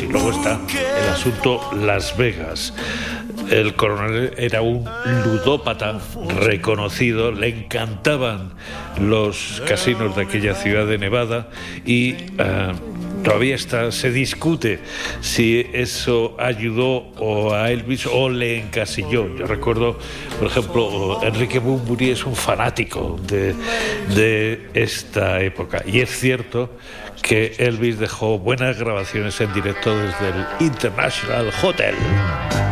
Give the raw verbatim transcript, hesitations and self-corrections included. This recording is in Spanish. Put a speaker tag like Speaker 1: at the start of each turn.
Speaker 1: Y luego está el asunto Las Vegas. El coronel era un ludópata reconocido, le encantaban los casinos de aquella ciudad de Nevada y uh, todavía está, se discute si eso ayudó o a Elvis o le encasilló. Yo recuerdo, por ejemplo, Enrique Bunbury es un fanático de, de esta época, y es cierto que Elvis dejó buenas grabaciones en directo desde el International Hotel.